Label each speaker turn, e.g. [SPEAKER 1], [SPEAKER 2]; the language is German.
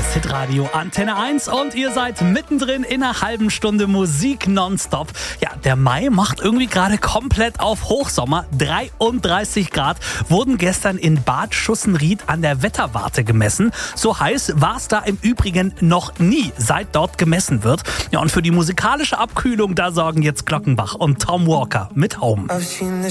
[SPEAKER 1] Hier ist Hitradio Antenne 1 und ihr seid mittendrin in einer halben Stunde Musik nonstop. Ja, der Mai macht irgendwie gerade komplett auf Hochsommer. 33 Grad wurden gestern in Bad Schussenried an der Wetterwarte gemessen. So heiß war es da im Übrigen noch nie, seit dort gemessen wird. Ja, und für die musikalische Abkühlung, da sorgen jetzt Glockenbach und Tom Walker mit Home.